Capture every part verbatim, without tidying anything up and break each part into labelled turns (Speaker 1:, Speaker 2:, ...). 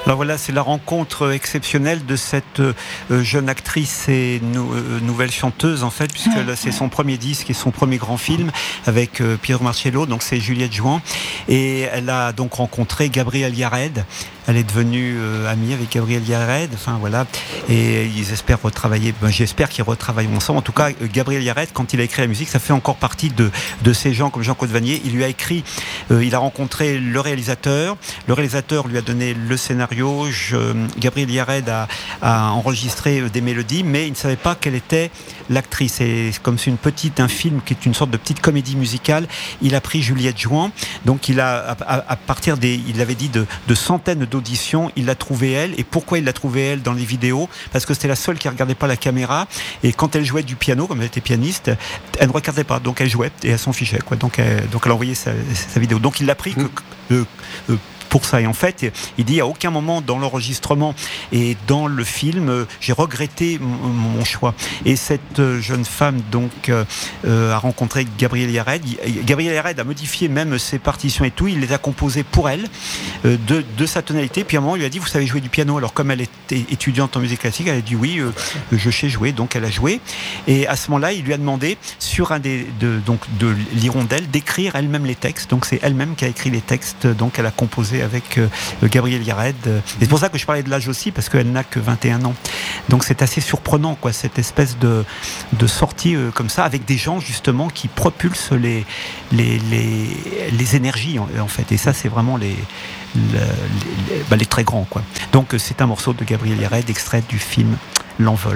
Speaker 1: Alors voilà, c'est la rencontre exceptionnelle de cette euh, jeune actrice et nou- euh, nouvelle chanteuse en fait, puisque
Speaker 2: Ouais,
Speaker 1: là c'est
Speaker 2: ouais.
Speaker 1: son premier disque et son premier grand film avec euh, Piero Marcello, donc c'est Juliette Jouan, et elle a donc rencontré Gabriel Yared. Elle est devenue euh, amie avec Gabriel Yared, enfin voilà, et ils espèrent retravailler, ben, j'espère qu'ils retravailleront ensemble. En tout cas, euh, Gabriel Yared, quand il a écrit la musique, ça fait encore partie de, de ces gens comme Jean-Claude Vanier. Il lui a écrit, euh, il a rencontré le réalisateur, le réalisateur lui a donné le scénario, je, Gabriel Yared a, a enregistré des mélodies, mais il ne savait pas quelle était l'actrice. Et comme c'est une petite, un film qui est une sorte de petite comédie musicale, il a pris Juliette Jouan, donc il a, à, à, à partir des, il avait dit de, de centaines d'auditions, il l'a trouvée elle. Et pourquoi il l'a trouvée elle dans les vidéos? Parce que c'était la seule qui ne regardait pas la caméra, et quand elle jouait du piano, comme elle était pianiste, elle ne regardait pas, donc elle jouait et elle s'en fichait, quoi. Donc, elle, donc elle envoyait sa, sa vidéo. Donc il l'a pris que, que, que pour ça. Et en fait, il dit à aucun moment dans l'enregistrement et dans le film, euh, j'ai regretté mon, mon choix. Et cette euh, jeune femme donc euh, euh, a rencontré Gabriel Yared. Gabriel Yared a modifié même ses partitions et tout. Il les a composées pour elle euh, de, de sa tonalité. Puis à un moment, il lui a dit: vous savez jouer du piano? Alors comme elle était étudiante en musique classique, elle a dit oui, euh, je sais jouer. Donc elle a joué. Et à ce moment-là, il lui a demandé sur un des de, donc de l'Hirondelle d'écrire elle-même les textes. Donc c'est elle-même qui a écrit les textes. Donc elle a composé avec euh, Gabriel Yared. Et c'est pour ça que je parlais de l'âge aussi, parce qu'elle n'a que vingt et un ans. Donc c'est assez surprenant, quoi, cette espèce de, de sortie euh, comme ça, avec des gens justement qui propulsent les, les, les, les énergies en, en fait. Et ça, c'est vraiment les, les, les, bah, les très grands, quoi. Donc c'est un morceau de Gabriel Yared, extrait du film L'Envol.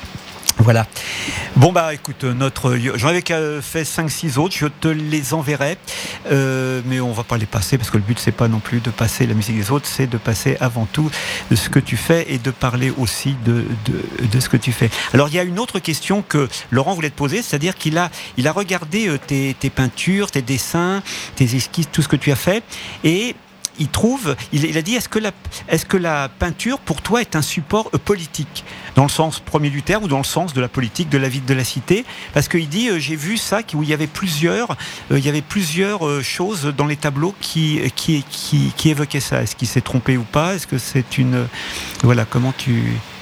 Speaker 1: Voilà. Bon bah écoute, notre, j'en avais fait cinq six autres, je te les enverrai, euh, mais on va pas les passer parce que le but c'est pas non plus de passer la musique des autres, c'est de passer avant tout de ce que tu fais et de parler aussi de, de, de ce que tu fais. Alors il y a une autre question que Laurent voulait te poser, c'est-à-dire qu'il a, il a regardé tes, tes peintures, tes dessins, tes esquisses, tout ce que tu as fait, et il trouve, il, il a dit, est-ce que, la, est-ce que la peinture pour toi est un support euh, politique, dans le sens premier du terme ou dans le sens de la politique de la vie de la cité? Parce qu'il dit, euh, j'ai vu ça, où il y avait plusieurs, euh, il y avait plusieurs euh, choses dans les tableaux qui, qui, qui, qui évoquaient ça. Est-ce qu'il s'est trompé ou pas? Est-ce que c'est une... Voilà, comment tu...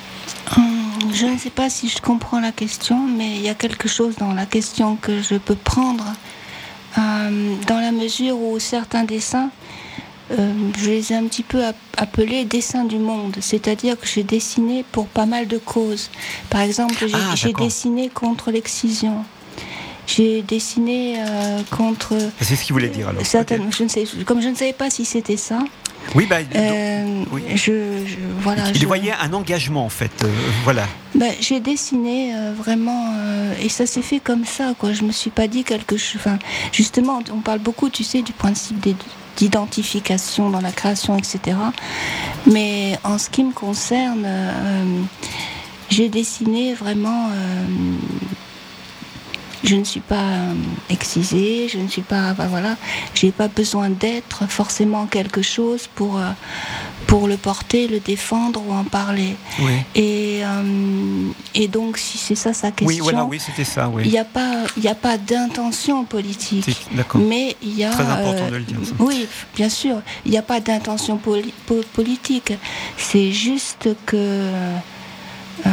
Speaker 2: Je ne sais pas si je comprends la question, mais il y a quelque chose dans la question que je peux prendre, euh, dans la mesure où certains dessins, Euh, je les ai un petit peu appelés dessins du monde, c'est-à-dire que j'ai dessiné pour pas mal de causes. Par exemple, j'ai,
Speaker 1: ah,
Speaker 2: j'ai dessiné contre l'excision. J'ai dessiné euh, contre...
Speaker 1: C'est ce qu'il voulait dire alors.
Speaker 2: Certaines, je ne sais, comme je ne savais pas si c'était ça.
Speaker 1: Oui, bah,
Speaker 2: euh,
Speaker 1: oui.
Speaker 2: Je, je, voilà,
Speaker 1: il
Speaker 2: je,
Speaker 1: voyait un engagement en fait. Euh, voilà.
Speaker 2: Bah, j'ai dessiné euh, vraiment, euh, et ça s'est fait comme ça, quoi. Je me suis pas dit quelque chose. Enfin, justement, on parle beaucoup, tu sais, du principe des, d'identification dans la création, et cetera. Mais en ce qui me concerne, euh, j'ai dessiné vraiment. Euh, je ne suis pas euh, excisée, je ne suis pas, bah, voilà, j'ai pas besoin d'être forcément quelque chose pour euh, pour le porter, le défendre ou en parler.
Speaker 1: Oui.
Speaker 2: Et euh, et donc si c'est ça sa question.
Speaker 1: Oui, voilà, oui, c'était ça. Oui.
Speaker 2: Il n'y a pas, il y a pas d'intention politique.
Speaker 1: C'est, d'accord.
Speaker 2: Mais il y a.
Speaker 1: Très important
Speaker 2: euh,
Speaker 1: de le dire. Ça.
Speaker 2: Oui, bien sûr, il n'y a pas d'intention poli- po- politique. C'est juste que euh,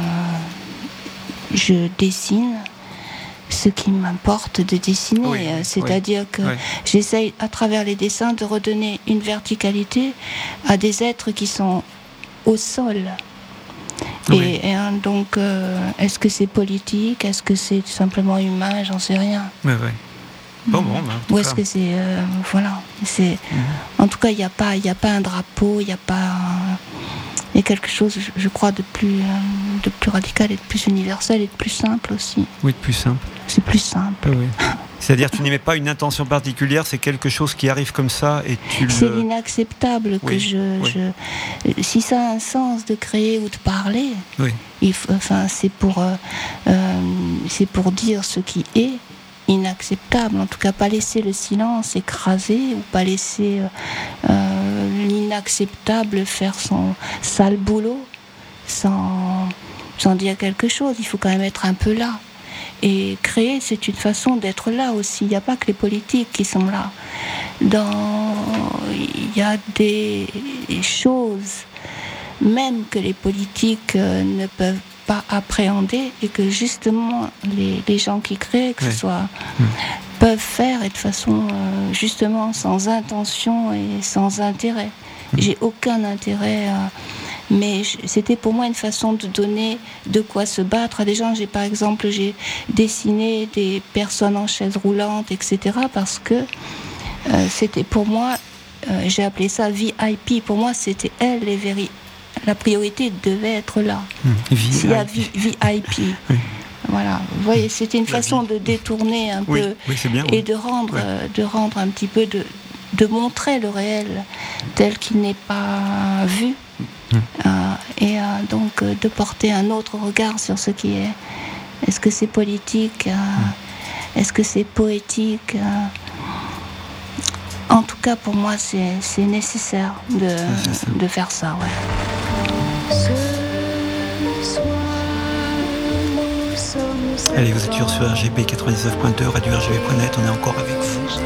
Speaker 2: je dessine ce qui m'importe de dessiner, oui, c'est-à-dire oui, que oui. j'essaye à travers les dessins de redonner une verticalité à des êtres qui sont au sol. Oui. Et, et hein, donc, euh, est-ce que c'est politique? Est-ce que c'est tout simplement humain? J'en sais rien.
Speaker 1: Oui, oui. Bon, bon, ben,
Speaker 2: Ou est-ce que c'est... Euh, voilà. C'est, mm-hmm. En tout cas, il n'y a pas, il n'y a pas un drapeau, il n'y a pas... Il y a quelque chose, je crois, de plus, de plus radical et de plus universel et de plus simple aussi.
Speaker 1: Oui, de plus simple.
Speaker 2: C'est plus simple.
Speaker 1: Oui, oui. C'est-à-dire que tu n'y mets pas une intention particulière, c'est quelque chose qui arrive comme ça et tu
Speaker 2: c'est
Speaker 1: le...
Speaker 2: l'inacceptable que
Speaker 1: oui,
Speaker 2: je,
Speaker 1: oui.
Speaker 2: je... Si ça a un sens de créer ou de parler,
Speaker 1: oui.
Speaker 2: il faut, enfin, c'est, pour, euh, euh, c'est pour dire ce qui est inacceptable. En tout cas, pas laisser le silence écraser ou pas laisser euh, euh, l'inacceptable faire son sale boulot sans, sans dire quelque chose. Il faut quand même être un peu là. Et créer, c'est une façon d'être là aussi. Il n'y a pas que les politiques qui sont là. Dans, il y a des choses, même que les politiques euh, ne peuvent pas appréhender, et que justement les, les gens qui créent, que
Speaker 1: ouais.
Speaker 2: ce soit,
Speaker 1: mmh.
Speaker 2: peuvent faire, et de façon euh, justement sans intention et sans intérêt. Mmh. J'ai aucun intérêt à... Mais c'était pour moi une façon de donner de quoi se battre à des gens. J'ai, par exemple, j'ai dessiné des personnes en chaise roulante, et cetera, parce que euh, c'était pour moi, euh, j'ai appelé ça V I P. Pour moi, c'était elles les véri... La priorité devait être là.
Speaker 1: Mmh.
Speaker 2: S'il y a V I P.
Speaker 1: Oui.
Speaker 2: Voilà. Vous voyez, c'était une
Speaker 1: La
Speaker 2: façon
Speaker 1: vie.
Speaker 2: de détourner un
Speaker 1: oui.
Speaker 2: peu
Speaker 1: oui, c'est bien,
Speaker 2: et
Speaker 1: oui.
Speaker 2: de rendre,
Speaker 1: ouais.
Speaker 2: euh, de rendre un petit peu de, de montrer le réel tel qu'il n'est pas vu. Mmh. Euh, et euh, donc euh, de porter un autre regard sur ce qui est. Est-ce que c'est politique euh, mmh. Est-ce que c'est poétique euh, En tout cas, pour moi, c'est, c'est nécessaire de, c'est de faire ça. Ouais. Ce soir, nous sommes
Speaker 1: Allez, vous êtes toujours sur R G B quatre-vingt-dix-neuf point deux, radio R G B point net, on est encore avec vous.